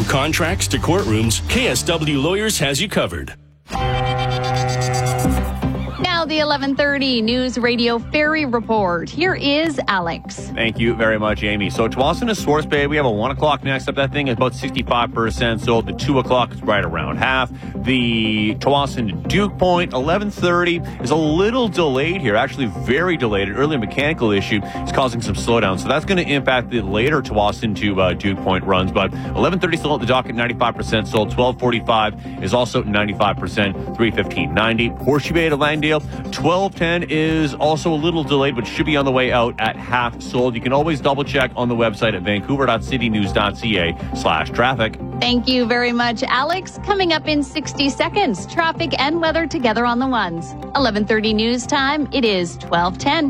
contracts to courtrooms, KSW Lawyers has you covered. Now the 11:30 News Radio Ferry Report. Here is Alex. Thank you very much, Amy. So Tsawwassen to Swartz Bay, we have a 1 o'clock next up. That thing is about 65% sold. The 2 o'clock is right around half. The Tsawwassen to Duke Point, 11:30 is a little delayed here. Actually, very delayed. An early mechanical issue is causing some slowdown. So that's going to impact the later Tsawwassen to Duke Point runs. But 11:30 still at the dock at 95% sold. 12:45 is also 95%. 3:15.90. Horseshoe Bay to Langdale. 12:10 is also a little delayed, but should be on the way out at half sold. You can always double check on the website at vancouver.citynews.ca/traffic. Thank you very much, Alex. Coming up in 60 seconds, traffic and weather together on the ones. 11:30 news time. It is 12:10.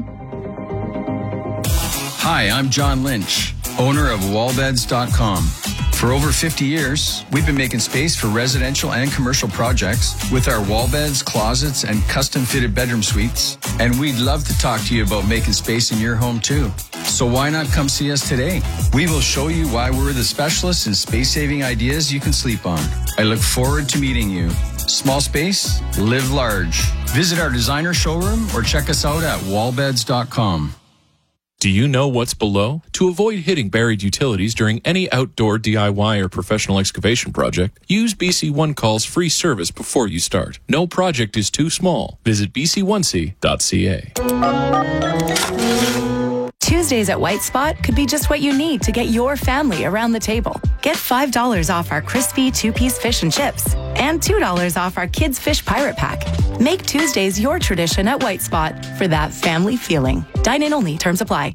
Hi, I'm John Lynch, owner of wallbeds.com. For over 50 years, we've been making space for residential and commercial projects with our wall beds, closets, and custom-fitted bedroom suites. And we'd love to talk to you about making space in your home, too. So why not come see us today? We will show you why we're the specialists in space-saving ideas you can sleep on. I look forward to meeting you. Small space, live large. Visit our designer showroom or check us out at wallbeds.com. Do you know what's below? To avoid hitting buried utilities during any outdoor DIY or professional excavation project, use BC One Call's free service before you start. No project is too small. Visit bc1c.ca. Tuesdays at White Spot could be just what you need to get your family around the table. Get $5 off our crispy 2-piece fish and chips and $2 off our kids' fish pirate pack. Make Tuesdays your tradition at White Spot for that family feeling. Dine in only. Terms apply.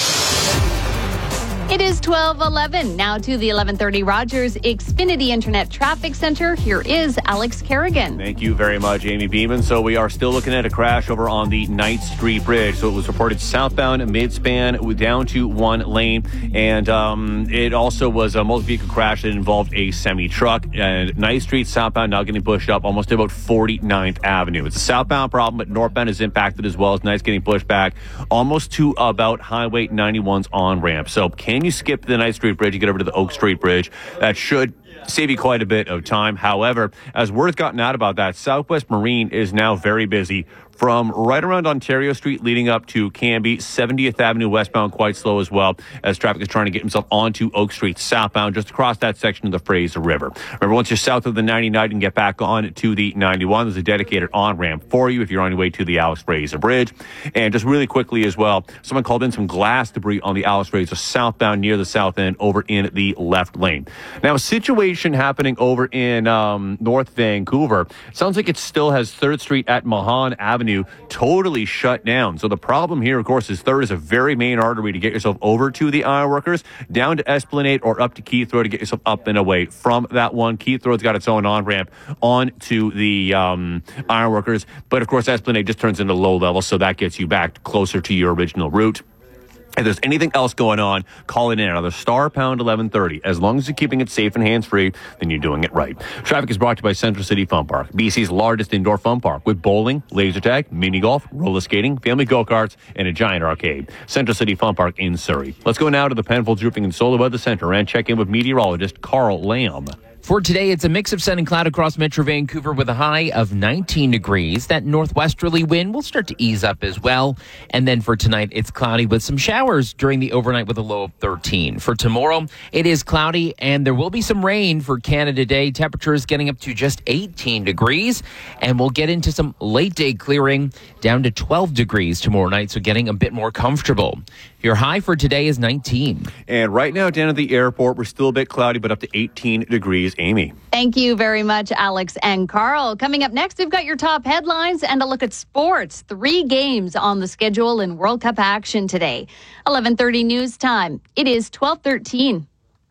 It is 12:11. Now to the 11:30 Rogers Xfinity Internet Traffic Center. Here is Alex Kerrigan. Thank you very much, Amy Beeman. So we are still looking at a crash over on the Knight Street Bridge. So it was reported southbound mid-span down to one lane. And it also was a multi-vehicle crash that involved a semi-truck. And Knight Street southbound now getting pushed up almost to about 49th Avenue. It's a southbound problem, but northbound is impacted as well as Knight's getting pushed back almost to about Highway 91's on-ramp. So can you skip the Knight Street Bridge and get over to the Oak Street Bridge? That should save you quite a bit of time. However, as word's gotten out about that, Southwest Marine is now very busy from right around Ontario Street leading up to Cambie. 70th Avenue westbound quite slow as well as traffic is trying to get himself onto Oak Street southbound just across that section of the Fraser River. Remember, once you're south of the 99, you can get back on to the 91. There's a dedicated on-ramp for you if you're on your way to the Alex Fraser Bridge. And just really quickly as well, someone called in some glass debris on the Alex Fraser southbound near the south end over in the left lane. Now, a situation happening over in North Vancouver. It sounds like it still has 3rd Street at Mahan Avenue totally shut down. So the problem here, of course, is 3rd is a very main artery to get yourself over to the Ironworkers, down to Esplanade or up to Keith Road to get yourself up and away from that one. Keith Road's got its own on-ramp on to the Ironworkers. But, of course, Esplanade just turns into low level, so that gets you back closer to your original route. If there's anything else going on, call it in. Another star pound 1130. As long as you're keeping it safe and hands-free, then you're doing it right. Traffic is brought to you by Central City Fun Park, BC's largest indoor fun park with bowling, laser tag, mini golf, roller skating, family go-karts, and a giant arcade. Central City Fun Park in Surrey. Let's go now to the Penfolds Roofing and Solar Weather Center and check in with meteorologist Carl Lamb. For today, it's a mix of sun and cloud across Metro Vancouver with a high of 19 degrees. That northwesterly wind will start to ease up as well. And then for tonight, it's cloudy with some showers during the overnight with a low of 13. For tomorrow, it is cloudy and there will be some rain for Canada Day. Temperatures getting up to just 18 degrees. And we'll get into some late day clearing down to 12 degrees tomorrow night. So getting a bit more comfortable. Your high for today is 19. And right now down at the airport, we're still a bit cloudy, but up to 18 degrees. Amy. Thank you very much, Alex and Carl. Coming up next, we've got your top headlines and a look at sports. 3 games on the schedule in World Cup action today. 11:30 news time. It is 12:13.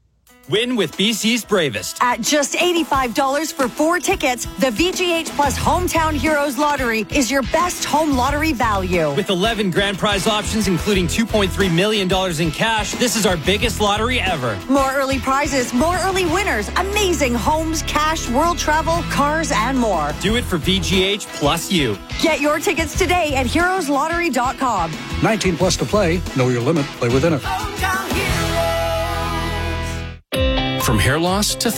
Win with BC's Bravest. At just $85 for 4 tickets, the VGH Plus Hometown Heroes Lottery is your best home lottery value. With 11 grand prize options, including $2.3 million in cash, this is our biggest lottery ever. More early prizes, more early winners, amazing homes, cash, world travel, cars, and more. Do it for VGH Plus you. Get your tickets today at heroeslottery.com. 19 plus to play. Know your limit. Play within it. From hair loss to